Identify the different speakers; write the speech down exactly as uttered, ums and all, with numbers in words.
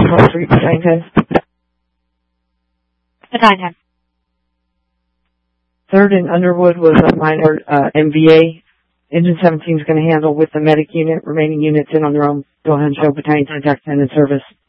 Speaker 1: Fourth Street, Battalion ten.
Speaker 2: Battalion ten.
Speaker 1: Third in Underwood was a minor uh, M V A. Engine seventeen is going to handle with the medic unit. Remaining units in on their own. Go ahead and show Battalion ten, Jack ten in service.